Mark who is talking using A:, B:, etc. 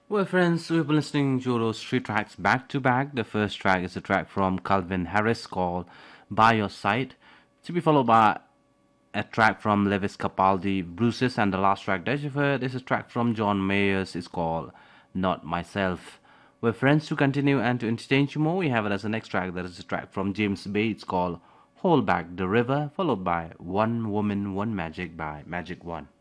A: Well, friends, we've been listening to those three tracks back to back. The first track is a track from Calvin Harris called By Your Side, to be followed by a track from Lewis Capaldi, Bruce's, and the last track that you've heard is a track from John Mayers. It's called Not Myself. Well, friends, to continue and to entertain you more, we have it as the next track. That is a track from James Bay. It's called Hold Back the River, followed by One Woman, One Magic by Magic One.